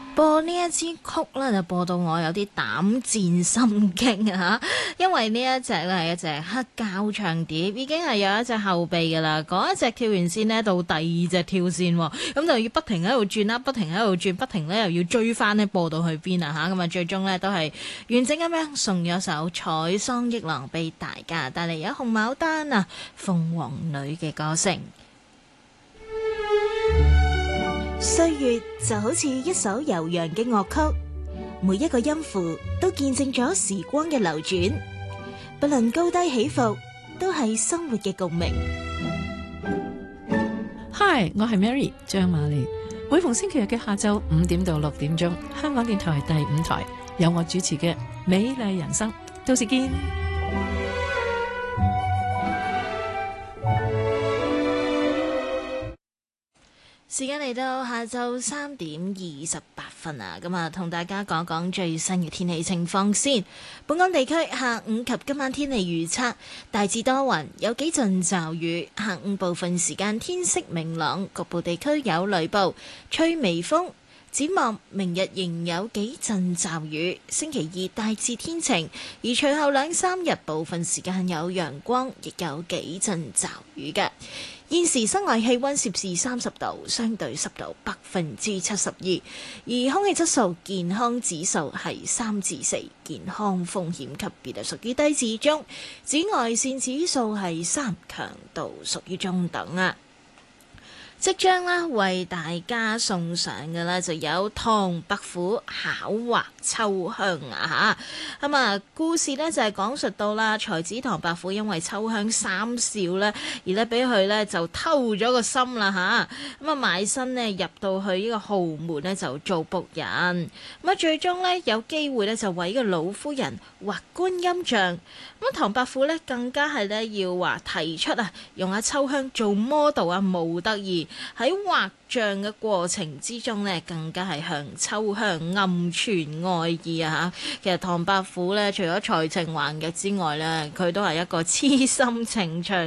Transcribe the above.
播呢一支曲咧，就播到我有啲膽戰心驚啊！因為呢一隻咧係一隻黑膠唱碟，已經係有一隻後備噶啦。嗰一隻跳完線呢，到第二隻跳線，咁就要不停喺度轉啦，不停喺度轉，不停咧又要追翻呢播到去邊啊嚇！咁啊最終呢，都係完整咁樣送咗首《採桑憶郎》俾大家，帶嚟有紅牡丹啊鳳凰女嘅歌聲。 歲月就好似一首悠揚嘅樂曲，每一個音符都見證咗時光嘅流轉，不論高低起伏，都係生活嘅共鳴。 Hi， 我係 Mary 張瑪莉。每逢星期日嘅下晝5點到6點鐘，香港電台第5台有我主持嘅《美麗人生》，到時見。 時間嚟到下晝3點28分啊！咁啊，同大家講講最新嘅天氣情況先。本港地區下午及今晚天氣預測大致多雲，有幾陣驟雨。下午部分時間天色明朗，局部地區有雷暴，吹微風。展望明日仍有幾陣驟雨，星期2大致天晴，而隨後2-3日部分時間有陽光，亦有幾陣驟雨嘅。現時室外氣溫攝氏30度，相對濕度72%，而空氣質素健康指數係3至4，健康風險級別係屬於低至中，紫外線指數係3，強度屬於中等啊。即將啦為大家送上嘅咧就有唐伯虎巧畫秋香啊嚇，咁啊故事咧就係講述到啦才子唐伯虎因為秋香三笑咧而咧俾佢咧就偷咗個心啦嚇，咁啊賣身咧入到去呢個豪門咧就做僕人，咁啊最終咧有機會咧就為呢個老夫人畫觀音像，咁唐伯虎咧更加係咧要話提出啊用阿秋香做 model 啊模特兒。喺畫像嘅過程之中呢，更加係向秋香暗傳愛意啊！其實唐伯虎呢，除咗才情橫溢之外呢，佢都係一個痴心情長